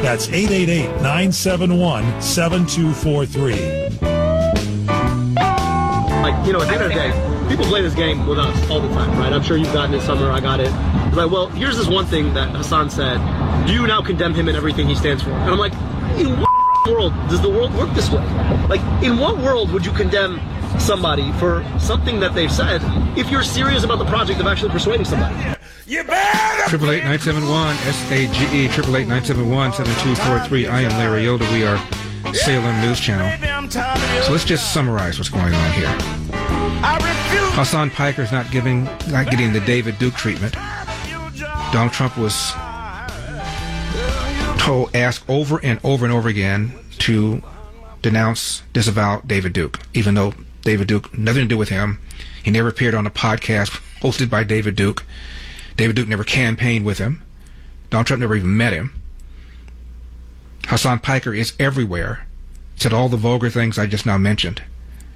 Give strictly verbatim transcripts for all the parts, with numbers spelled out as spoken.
That's eight eight eight, nine seven one, seven two four three. Like, you know, at the end of the day, people play this game with us all the time, right? I'm sure you've gotten it, Summer, I got it. It's like, well, here's this one thing that Hassan said. Do you now condemn him and everything he stands for? And I'm like, in what world does the world work this way? Like, in what world would you condemn somebody for something that they've said if you're serious about the project of actually persuading somebody? You better! Triple eight nine seven one S A G E triple eight nine seven one seven two four three. I am Larry Yoder. We are Salem News Channel. So let's just summarize what's going on here. Hassan Piker's not giving, not getting the David Duke treatment. Donald Trump was told, asked over and over and over again to denounce, disavow David Duke, even though David Duke, nothing to do with him. He never appeared on a podcast hosted by David Duke. David Duke never campaigned with him. Donald Trump never even met him. Hassan Piker is everywhere. Said all the vulgar things I just now mentioned.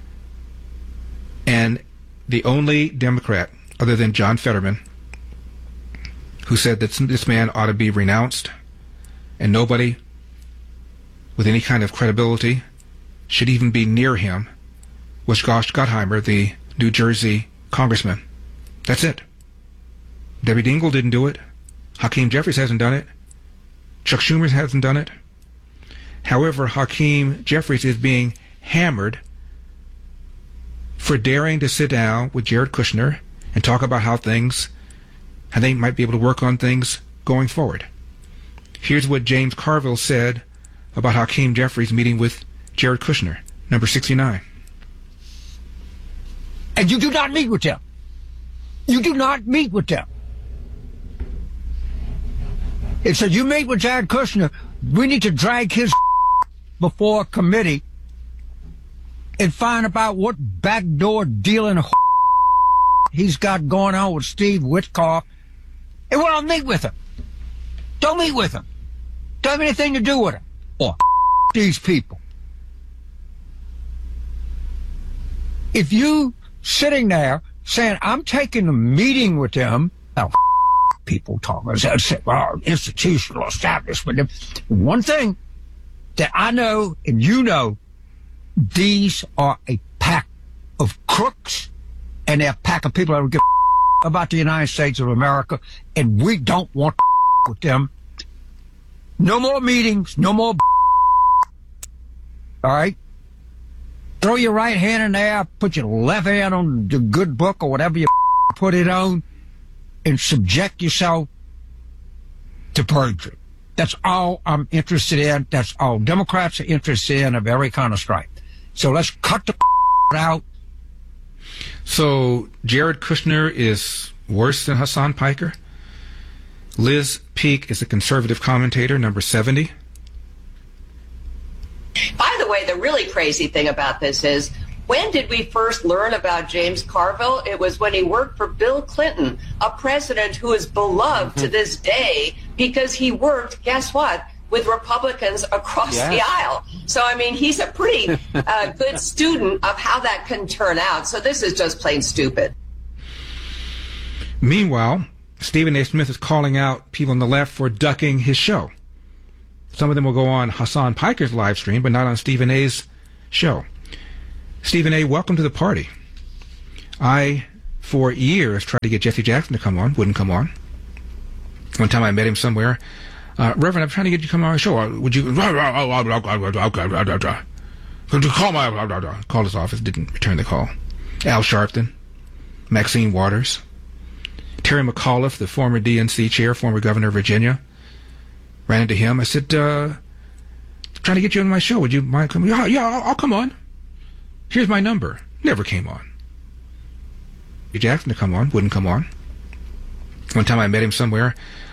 And the only Democrat, other than John Fetterman, who said that this man ought to be renounced and nobody with any kind of credibility should even be near him, was Josh Gottheimer, the New Jersey congressman. That's it. Debbie Dingell didn't do it. Hakeem Jeffries hasn't done it. Chuck Schumer hasn't done it. However, Hakeem Jeffries is being hammered for daring to sit down with Jared Kushner and talk about how things, how they might be able to work on things going forward. Here's what James Carville said about Hakeem Jeffries meeting with Jared Kushner, number sixty-nine. And you do not meet with them. You do not meet with them. It said, you meet with Jared Kushner, we need to drag his before a committee and find about what backdoor dealing he's got going on with Steve Witkoff. And we don't meet with him. Don't meet with him. Don't have anything to do with him. Or these people. If you sitting there saying, I'm taking a meeting with them, now people talking about our institutional establishment. One thing that I know and you know, these are a pack of crooks and they're a pack of people that don't give a about the United States of America, and we don't want with them. No more meetings, no more all right? Throw your right hand in there, put your left hand on the good book or whatever you put it on, and subject yourself to perjury. That's all I'm interested in. That's all Democrats are interested in, of every kind of stripe. So let's cut the out. So Jared Kushner is worse than Hassan Piker. Liz Peek is a conservative commentator, number seventy. By the way, the really crazy thing about this is, when did we first learn about James Carville? It was when he worked for Bill Clinton, a president who is beloved mm-hmm. to this day because he worked, guess what, with Republicans across yes. the aisle. So, I mean, he's a pretty uh, good student of how that can turn out. So this is just plain stupid. Meanwhile, Stephen A. Smith is calling out people on the left for ducking his show. Some of them will go on Hassan Piker's live stream, but not on Stephen A.'s show. Stephen A., welcome to the party. I, for years, tried to get Jesse Jackson to come on, wouldn't come on. One time I met him somewhere. Uh, Reverend, I'm trying to get you to come on our show. Would you... Could you call my... Called his office, didn't return the call. Al Sharpton, Maxine Waters, Terry McAuliffe, the former D N C chair, former governor of Virginia. Ran into him. I said, uh, trying to get you on my show. Would you mind coming? Yeah, yeah, I'll, I'll come on. Here's my number. Never came on. Jackson to come on. Wouldn't come on. One time I met him somewhere.